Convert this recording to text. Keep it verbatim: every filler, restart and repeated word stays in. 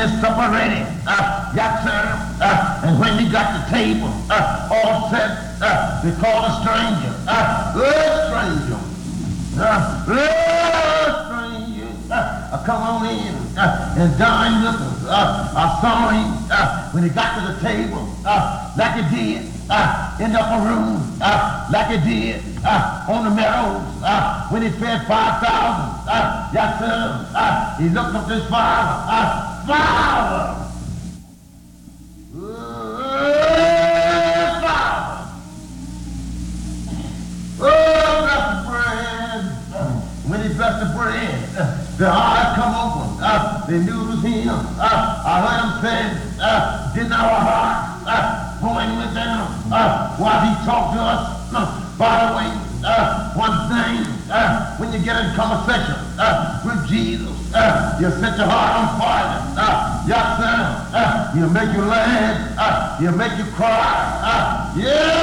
his supper ready. Uh, yes, sir. Uh, and when he got the table uh, all set, uh, they called a stranger. Uh, oh, stranger. Uh, oh, stranger. Uh, come on in uh, and dine with us. Uh, I saw him uh, when he got to the table, uh, like he did uh, in the upper room, uh, like he did uh, on the meadows uh, when he fed five thousand. Uh, yes, sir. Uh, he looked up to his father. Uh, father! Oh, father! Oh, bless the bread. Uh, when he blessed the bread, uh, the eyes come open. Uh, they knew it was him. Uh, I heard him say, uh, didn't our heart uh, going with them uh, while he talked to us? Uh, by the way, uh, one thing, uh, when you get in conversation uh, with Jesus, uh, you set your heart on fire. Uh, yes, sir. Uh, he'll make you laugh. Uh, he'll make you cry. Uh, yeah.